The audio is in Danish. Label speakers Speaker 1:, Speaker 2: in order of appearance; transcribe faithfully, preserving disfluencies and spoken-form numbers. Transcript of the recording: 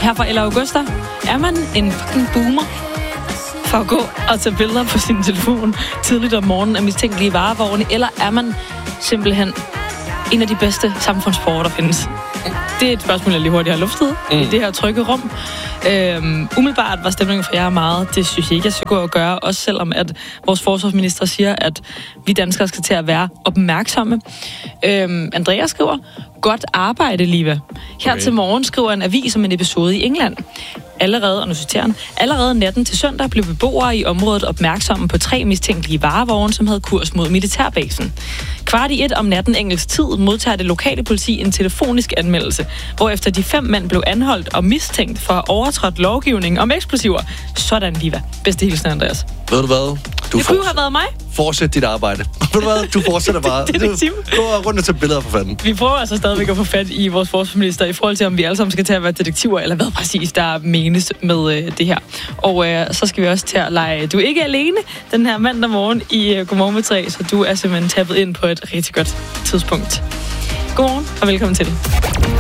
Speaker 1: her fra Ella Augusta. Er man en fucking boomer for at gå og tage billeder på sin telefon tidligt om morgenen af mistænkelige varevogne, eller er man simpelthen en af de bedste samfundsborgere, der findes? Det er et spørgsmål, jeg lige hurtigt har luftet mm. i det her trygge rum. Øhm, umiddelbart var stemningen for jer meget. Det synes jeg ikke, jeg skal gå og gøre. Også selvom, at vores forsvarsminister siger, at vi danskere skal til at være opmærksomme. Øhm, Andrea skriver, godt arbejde, Liva. Her okay. til morgen skriver en avis om en episode i England. Allerede, og nu citerer han, allerede natten til søndag blev beboere i området opmærksomme på tre mistænkelige varevogne, som havde kurs mod militærbasen. Kvart i et om natten engelsk tid modtager det lokale politi en telefonisk anmeldelse, hvorefter de fem mænd blev anholdt og mistænkt for at overtræde lovgivningen om eksplosiver. Sådan, Liva. Bedste hilsen, Andreas.
Speaker 2: Ved du hvad? Du
Speaker 1: det kunne jo have været mig.
Speaker 2: Fortsæt dit arbejde. Ved du hvad? Du fortsætter bare.
Speaker 1: Detektiv.
Speaker 2: Gå rundt og tage billeder for fanden.
Speaker 1: Vi prøver altså stadigvæk at få fat i vores forsvarsminister i forhold til, om vi alle sammen skal til at være detektiver, eller hvad præcis der menes med øh, det her. Og øh, så skal vi også til at lege Du er ikke alene den her mandag morgen i øh, Godmorgen med tre, så du er simpelthen tappet ind på et rigtig godt tidspunkt. Godmorgen og velkommen til.